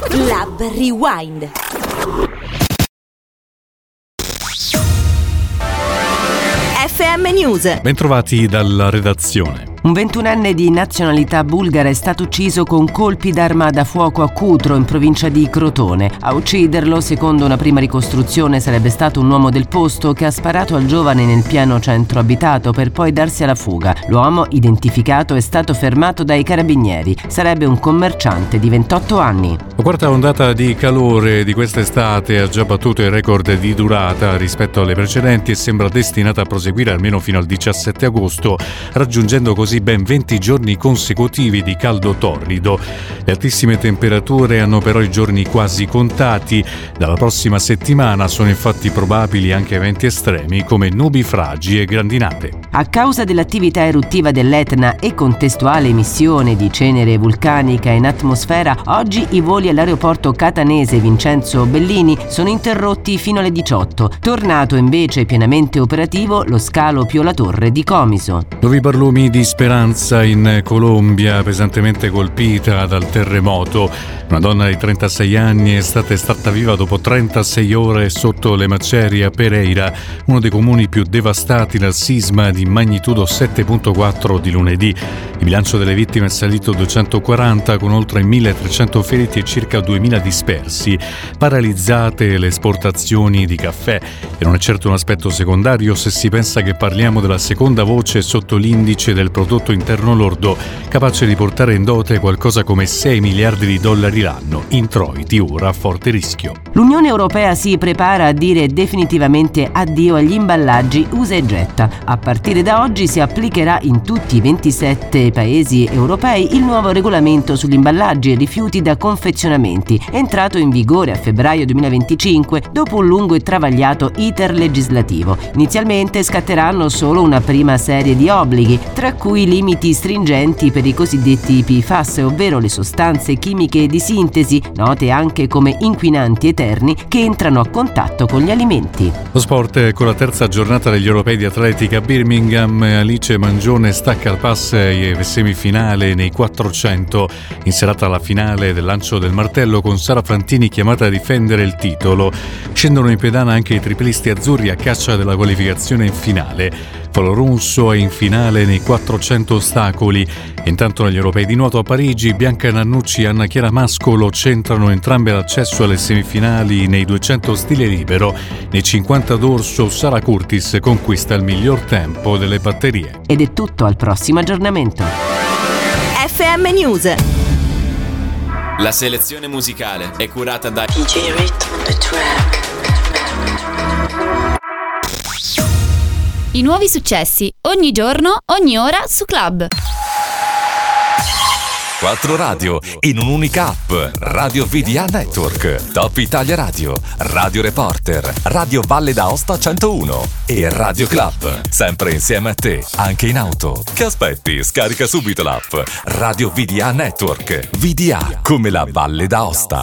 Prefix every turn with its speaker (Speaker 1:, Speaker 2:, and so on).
Speaker 1: Lab Rewind. FM News.
Speaker 2: Bentrovati dalla redazione.
Speaker 3: Un 21enne di nazionalità bulgara è stato ucciso con colpi d'arma da fuoco a Cutro, in provincia di Crotone. A ucciderlo, secondo una prima ricostruzione, sarebbe stato un uomo del posto che ha sparato al giovane nel piano centro abitato per poi darsi alla fuga. L'uomo, identificato, è stato fermato dai carabinieri. Sarebbe un commerciante di 28 anni.
Speaker 2: La quarta ondata di calore di quest'estate ha già battuto il record di durata rispetto alle precedenti e sembra destinata a proseguire almeno fino al 17 agosto, raggiungendo così ben 20 giorni consecutivi di caldo torrido. Le altissime temperature hanno però i giorni quasi contati. Dalla prossima settimana sono infatti probabili anche eventi estremi come nubifragi e grandinate.
Speaker 3: A causa dell'attività eruttiva dell'Etna e contestuale emissione di cenere vulcanica in atmosfera, oggi i voli all'aeroporto catanese Vincenzo Bellini sono interrotti fino alle 18. Tornato invece pienamente operativo lo scalo Pio La Torre di Comiso.
Speaker 2: Nuovi barlumi di speranza in Colombia, pesantemente colpita dal terremoto. Una donna di 36 anni è stata estratta viva dopo 36 ore sotto le macerie a Pereira, uno dei comuni più devastati dal sisma di magnitudo 7.4 di lunedì. Il bilancio delle vittime è salito a 240, con oltre 1.300 feriti e circa 2.000 dispersi. Paralizzate le esportazioni di caffè, e non è certo un aspetto secondario se si pensa che parliamo della seconda voce sotto l'indice del prodotto interno lordo, capace di portare in dote qualcosa come 6 miliardi di dollari l'anno, introiti ora a forte rischio.
Speaker 3: L'Unione Europea si prepara a dire definitivamente addio agli imballaggi usa e getta. A partire da oggi si applicherà in tutti i 27 paesi europei il nuovo regolamento sugli imballaggi e rifiuti da confezionamenti, entrato in vigore a febbraio 2025 dopo un lungo e travagliato iter legislativo. Inizialmente scatteranno solo una prima serie di obblighi, tra cui limiti stringenti per i cosiddetti PFAS, ovvero le sostanze chimiche di sintesi, note anche come inquinanti eterni, che entrano a contatto con gli alimenti.
Speaker 2: Lo sport, con la terza giornata degli europei di atletica a Birmingham, Alice Mangione stacca al pass e semifinale nei 400. In serata alla finale del lancio del martello, con Sara Fantini chiamata a difendere il titolo. Scendono in pedana anche i triplisti azzurri a caccia della qualificazione in finale. Paolo Russo è in finale nei 400 ostacoli. Intanto negli europei di nuoto a Parigi, Bianca Nannucci e Anna Chiara Mascolo centrano entrambe l'accesso alle semifinali nei 200 stile libero. Nei 50 d'orso, Sara Curtis conquista il miglior tempo delle batterie.
Speaker 3: Ed è tutto, al prossimo aggiornamento.
Speaker 1: FM News.
Speaker 4: La selezione musicale è curata da
Speaker 5: DJ Rhythm on the track.
Speaker 6: I nuovi successi, ogni giorno, ogni ora su Club.
Speaker 7: 4 radio in un'unica app. Radio VDA Network, Top Italia Radio, Radio Reporter, Radio Valle d'Aosta 101 e Radio Club. Sempre insieme a te, anche in auto. Che aspetti? Scarica subito l'app Radio VDA Network. VDA come la Valle d'Aosta.